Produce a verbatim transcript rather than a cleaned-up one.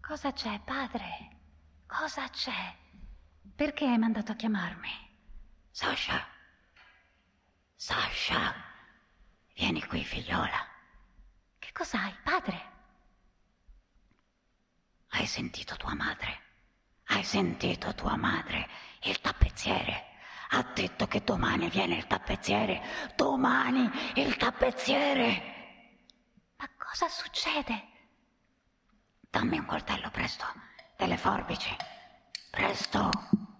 Cosa c'è, padre? Cosa c'è? Perché hai mandato a chiamarmi? Sasha. Sasha. Vieni qui, figliola. Che cos'hai, padre? Hai sentito tua madre? Hai sentito tua madre? Il tappezziere ha detto che domani viene il tappezziere. Domani il tappezziere. Ma cosa succede? Dammi un coltello, presto. Delle forbici. Presto.